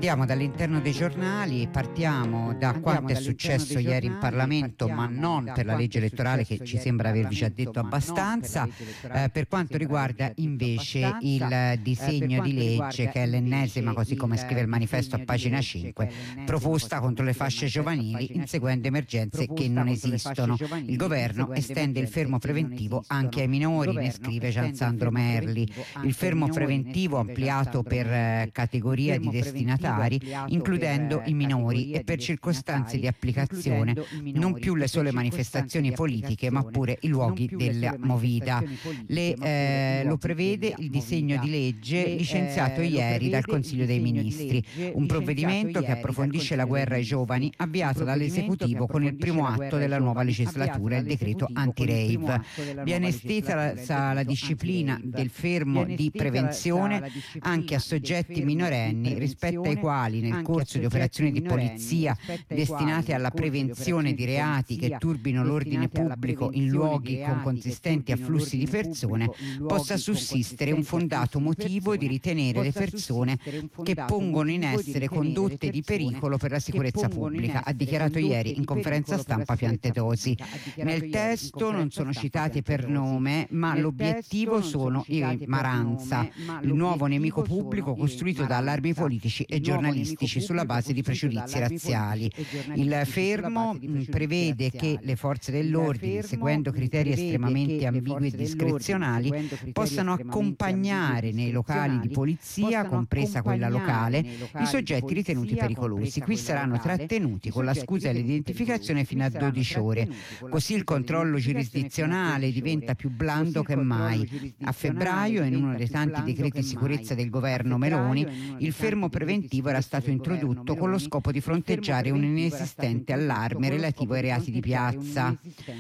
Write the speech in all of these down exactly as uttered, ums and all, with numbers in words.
Andiamo dall'interno dei giornali, partiamo da quanto è successo ieri in Parlamento, ma non per la legge elettorale, che ci sembra avervi già detto abbastanza, eh, per quanto riguarda invece il disegno di legge, che è l'ennesima, così come scrive il manifesto a pagina cinque, proposta contro le fasce giovanili, inseguendo emergenze che non esistono. Il governo estende il fermo preventivo anche ai minori, ne scrive Gian Sandro Merli. Il fermo preventivo ampliato per eh, categoria di destinatari, includendo i minori, e per circostanze di applicazione, non più le sole manifestazioni politiche, ma pure i luoghi della movida. Le, eh, lo prevede il disegno di legge licenziato ieri dal Consiglio dei Ministri, un provvedimento che approfondisce la guerra ai giovani, avviato dall'esecutivo con il primo atto della nuova legislatura, il decreto anti-rave. Viene estesa la, la disciplina del fermo di prevenzione anche a soggetti minorenni, rispetto ai quali nel corso di operazioni di polizia destinate alla prevenzione di reati che turbino l'ordine pubblico in luoghi con consistenti afflussi di persone, possa sussistere un fondato motivo di ritenere le persone che pongono in essere condotte di pericolo per la sicurezza pubblica, ha dichiarato ieri in conferenza stampa Piantedosi. Nel testo non sono citati per nome, ma l'obiettivo sono i Maranza, il nuovo nemico pubblico costruito da allarmi politici e giornalistici sulla base di pregiudizi razziali. Il fermo mh, prevede che le forze dell'ordine, seguendo criteri estremamente ambigui e discrezionali, possano accompagnare nei locali di polizia, compresa quella locale, i soggetti ritenuti pericolosi. Qui saranno trattenuti con la scusa dell'identificazione fino a dodici ore. Così il controllo giurisdizionale diventa più blando che mai. A febbraio, in uno dei tanti decreti di sicurezza del governo Meloni, il fermo preventivo era stato introdotto con lo scopo di fronteggiare un inesistente allarme relativo ai reati di piazza.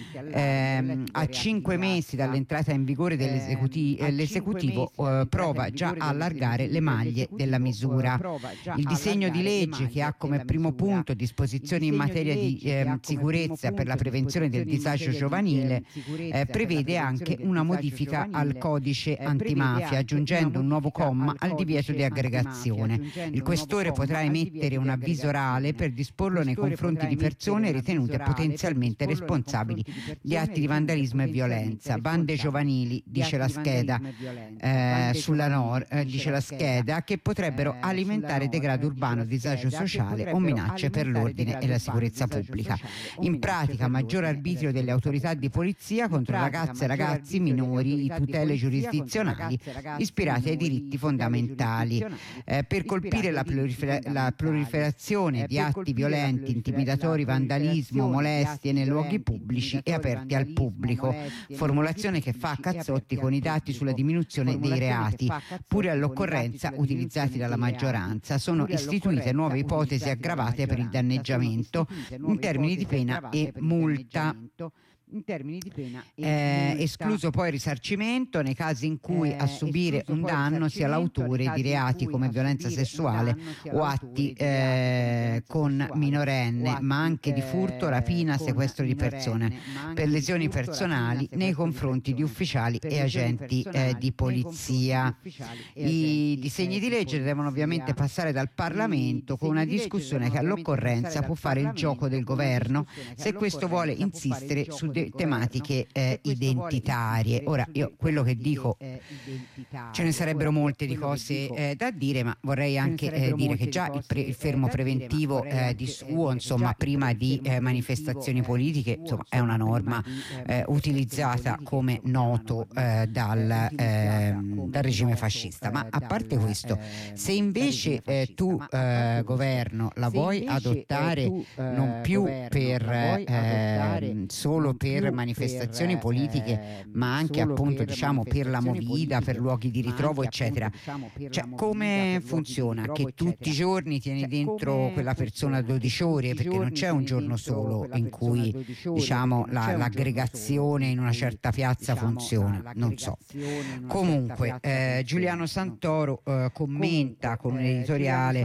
Eh, a cinque mesi dall'entrata in vigore dell'esecutivo, l'esecutivo eh, prova già a allargare le maglie della misura. Il disegno di legge, che ha come primo punto disposizioni in materia di eh, sicurezza per la prevenzione del disagio giovanile, eh, prevede anche una modifica al codice antimafia, aggiungendo un nuovo comma al divieto di aggregazione. Il questore potrà emettere un avviso orale per disporlo nei confronti di persone ritenute potenzialmente responsabili di atti di vandalismo e violenza. Bande giovanili, dice la scheda, eh, sulla Nor, eh, dice la scheda, che potrebbero alimentare degrado urbano, disagio sociale o minacce per l'ordine e la sicurezza pubblica. In pratica, maggior arbitrio delle autorità di polizia contro ragazze e ragazzi minori di tutele giurisdizionali ispirate ai diritti fondamentali. Eh, per colpire la, prolifer- la proliferazione di atti violenti, intimidatori, vandalismo, molestie nei luoghi pubblici e aperti al pubblico. Formulazione che fa a cazzotti con i dati sulla diminuzione dei reati, pure all'occorrenza utilizzati dalla maggioranza. Sono istituite nuove ipotesi aggravate per il danneggiamento in termini di pena e multa. In termini di pena eh, escluso poi il risarcimento nei casi in cui eh, a subire un danno sia l'autore di reati come violenza sessuale o atti eh, con minorenne, ma anche di furto, rapina, sequestro di persone per lesioni personali nei confronti di ufficiali e agenti eh, di polizia. I disegni di legge devono ovviamente passare dal Parlamento con una discussione che all'occorrenza può fare il gioco del governo se questo vuole insistere su de- tematiche eh, identitarie. Ora, io quello che dico, ce ne sarebbero molte di cose eh, da dire, ma vorrei anche eh, dire che già il, pre- il fermo preventivo eh, di suo, insomma, prima di eh, manifestazioni politiche, insomma, è una norma eh, utilizzata, come noto, eh, dal, eh, dal regime fascista. Ma a parte questo, se invece eh, tu eh, governo la vuoi adottare non più per eh, solo per per manifestazioni politiche, ma anche appunto diciamo per la movida, per luoghi di ritrovo, eccetera. Cioè, come funziona? Che tutti i giorni tieni dentro quella persona dodici ore, perché non c'è un giorno solo in cui diciamo la, l'aggregazione in una certa piazza funziona, non so. Comunque eh, Giuliano Santoro eh, commenta con un editoriale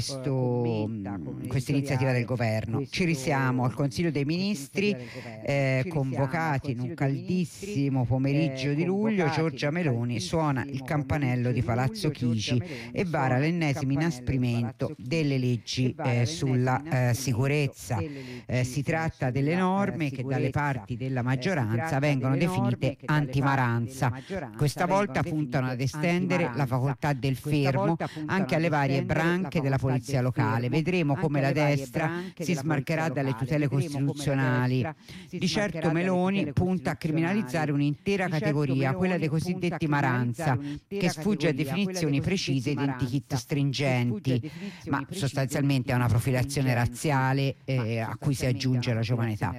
questo, questa iniziativa del governo. Ci risiamo al Consiglio dei Ministri, eh, eh, convocati in un caldissimo pomeriggio di luglio, Giorgia Meloni suona il campanello di Palazzo Chigi e vara l'ennesimo inasprimento delle leggi eh, sulla eh, sicurezza. Eh, si tratta delle norme che dalle parti della maggioranza vengono definite antimaranza. Questa volta puntano ad estendere la facoltà del fermo anche alle varie branche della polizia locale. Vedremo come la destra si smarcherà dalle tutele costituzionali. Di certo Meloni punta a criminalizzare un'intera categoria, quella dei cosiddetti maranza, che sfugge a definizioni precise e identikit stringenti, ma sostanzialmente è una profilazione razziale eh, a cui si aggiunge la giovane età.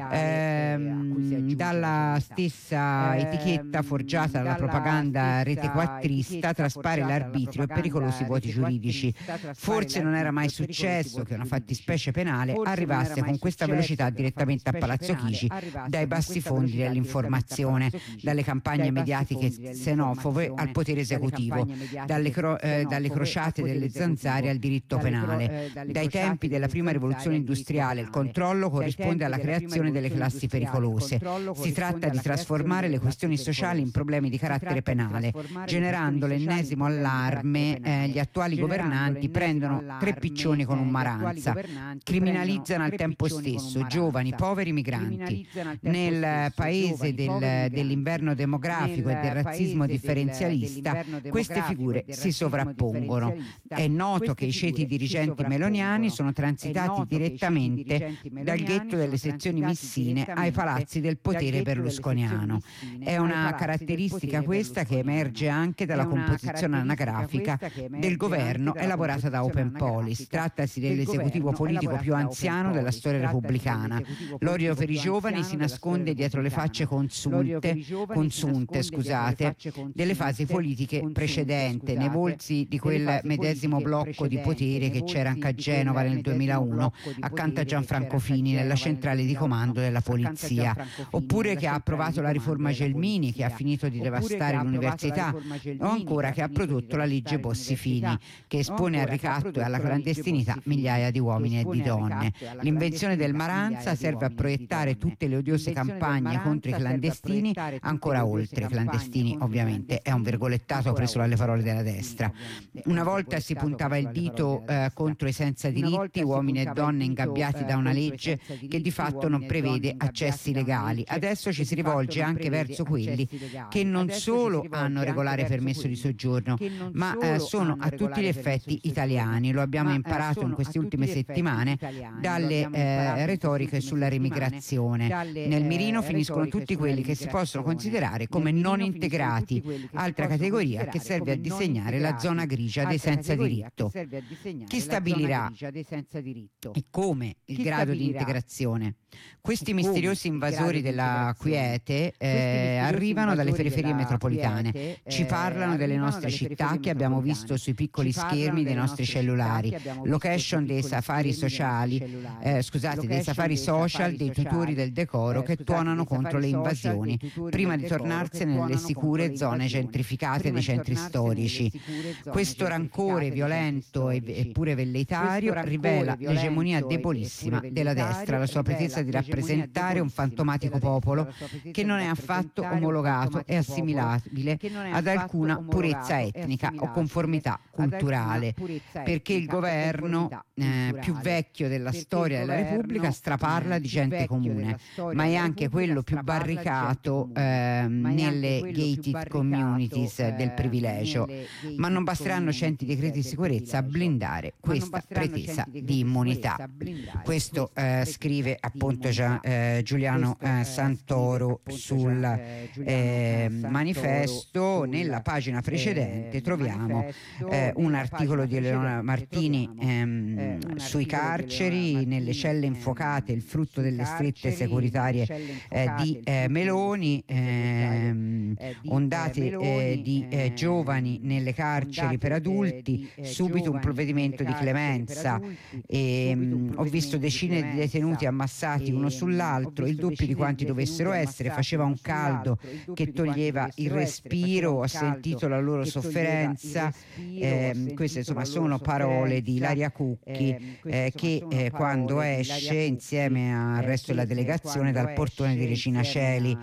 Ehm, dalla stessa etichetta forgiata dalla propaganda retequattrista traspare l'arbitrio e pericolosi vuoti giuridici. Forse non era mai successo che una fattispecie penale arrivasse con questa velocità direttamente a Palazzo Chigi dai bassi fondi dell'informazione, dalle campagne mediatiche xenofobe al potere esecutivo, dalle, cro- eh, dalle crociate delle zanzare al diritto penale. Dai tempi della prima rivoluzione industriale il controllo corrisponde alla creazione delle classi pericolose. Si tratta di trasformare le questioni sociali in problemi di carattere penale, generando l'ennesimo allarme. Eh, gli attuali governanti prendono tre piccioni con un maranza, criminalizzano al tempo stesso giovani, poveri, migranti. Nel paese del, dell'inverno demografico e del razzismo differenzialista queste figure si sovrappongono. È noto che i ceti dirigenti meloniani sono transitati direttamente dal ghetto delle sezioni missine ai palazzi del potere berlusconiano. È una caratteristica questa che emerge anche dalla composizione anagrafica del governo elaborata da Open Policy. Trattasi dell'esecutivo politico più anziano della storia repubblicana. L'odio per i giovani si nasconde dietro le facce consunte, consunte scusate, delle fasi politiche precedenti, nei volti di quel medesimo blocco di potere che c'era anche a Genova nel duemilauno, accanto a Gianfranco Fini nella centrale di comando della polizia, oppure che ha approvato la riforma Gelmini, che ha finito di devastare l'università, o ancora che ha prodotto la legge Bossi-Fini, che espone al ricatto e alla clandestinità migliaia di uomini e di donne. L'invenzione del Maranza serve a proiettare tutte le odiose campagne contro i clandestini ancora oltre. Clandestini ovviamente è un virgolettato preso dalle parole della destra. Una volta si puntava il dito eh, contro i senza diritti, uomini e donne ingabbiati da una legge che di fatto non prevede accessi legali. Adesso ci si rivolge anche verso quelli che non solo hanno regolare permesso di soggiorno, ma eh, sono a tutti gli effetti italiani. Lo abbiamo imparato in queste ultime settimane dalle eh, retoriche sulla remigrazione. Nel mirino finiscono tutti quelli che si possono considerare come non integrati, altra categoria che serve a disegnare la zona grigia dei senza diritto. Chi stabilirà e come il grado di integrazione? Questi misteriosi invasori della quiete eh, arrivano dalle periferie metropolitane, ci parlano delle nostre città che abbiamo visto sui piccoli schermi dei nostri cellulari, location dei safari sociali, eh, scusate, dei safari social dei tutori del decoro che tuonano contro le invasioni prima di tornarsene nelle sicure zone gentrificate dei centri storici. Questo rancore violento eppure velleitario rivela l'egemonia debolissima della destra, la sua pretesa di rappresentare un fantomatico popolo che non è affatto omologato e assimilabile ad alcuna purezza etnica o conformità culturale, perché il governo eh, più vecchio della storia della Repubblica straparla di gente comune, ma è anche quello più barricato eh, nelle gated communities del privilegio. Ma non basteranno centi decreti di sicurezza a blindare questa pretesa di immunità. Questo eh, scrive appunto già, eh, Giuliano eh, Santoro sul eh, manifesto. Nella pagina precedente troviamo eh, un articolo di Eleonora Martini ehm, sui carceri, nelle celle infuocate, il frutto delle strette securitarie eh, di eh, Meloni, ehm, ondate eh, di eh, giovani nelle carceri per adulti, subito un provvedimento di clemenza. E, mh, ho visto decine di detenuti ammassati uno sull'altro, il doppio di quanti dovessero essere, faceva un caldo che toglieva il respiro, ho sentito la loro sofferenza. Eh, queste insomma sono parole di Ilaria Cucchi eh, che eh, quando esce insieme al resto della delegazione delegazione dal portone di Regina Coeli,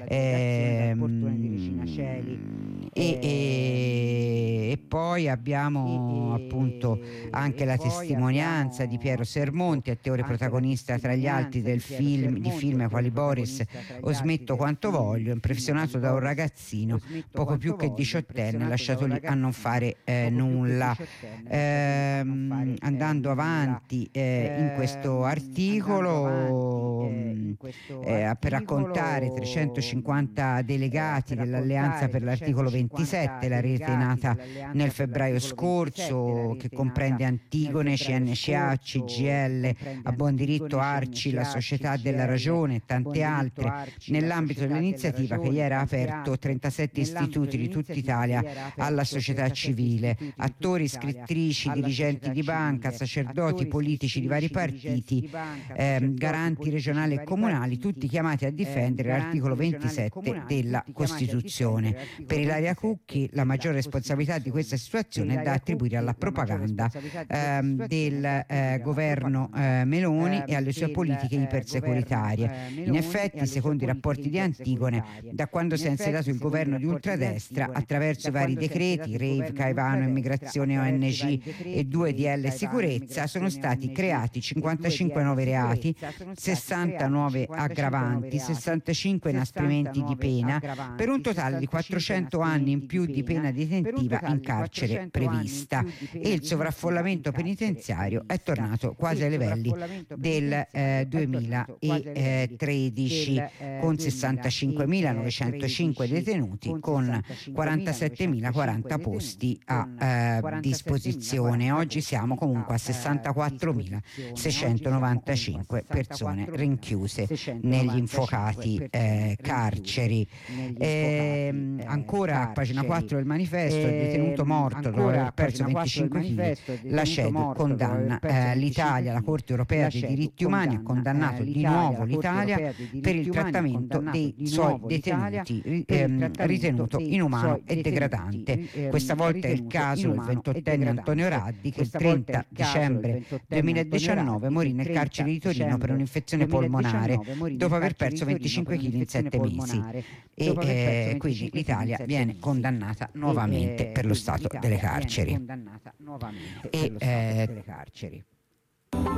ehm, e, e, e poi abbiamo appunto anche la testimonianza di Piero Sermonti, attore protagonista tra gli altri del film, di film quali Boris o Smetto quanto voglio, impressionato da un ragazzino poco più che diciottenne lasciato lì a non fare eh, nulla. Ehm, andando avanti eh, in questo articolo eh, per raccontare trecentocinquanta delegati dell'Alleanza per l'articolo ventisette, la rete nata nel febbraio scorso, che comprende Antigone, C N C A, C G I L, a buon diritto Arci, la Società della Ragione e tante altre, nell'ambito dell'iniziativa che ieri ha aperto trentasette istituti di tutta Italia alla società civile, attori, scrittrici, dirigenti di banca, sacerdoti, politici di vari partiti, eh, garanti regionali e comunali, tutti chiamati a difendere l'articolo ventisette della Costituzione. Per Ilaria Cucchi la maggior responsabilità di questa situazione è da attribuire alla propaganda eh, del eh, governo eh, Meloni e alle sue politiche ipersecuritarie. In effetti, secondo i rapporti di Antigone, da quando si è insediato il governo di ultradestra, attraverso i vari decreti, Rave, Caivano, Immigrazione, O N G e due D L Sicurezza, sono stati creati cinquantacinque nuovi reati, sessanta nuove aggravanti, sessantacinque inasprimenti di pena, per un totale di quattrocento anni in più di pena detentiva in carcere prevista, e il sovraffollamento penitenziario è tornato quasi ai livelli del eh, duemilatredici, con sessantacinquemilanovecentocinque detenuti con quarantasettemilaquaranta posti a eh, disposizione. Oggi siamo comunque a sessantaquattromilaseicentonovantacinque persone rinchiuse negli infuocati eh, carceri. E, ancora a pagina quattro del manifesto, il detenuto morto dopo aver perso venticinque chili, la CEDU condanna eh, l'Italia, la Corte Europea dei diritti umani ha condannato di nuovo l'Italia per il trattamento dei suoi detenuti ehm, ritenuto inumano e degradante. Questa volta è il caso del ventottenne Antonio Raddi, che il trenta dicembre duemiladiciannove morì nel carcere di Torino per un'infezione polmonare dopo aver perso venticinque chili in sette mesi, e eh, quindi l'Italia viene condannata nuovamente per lo stato delle carceri. E, eh,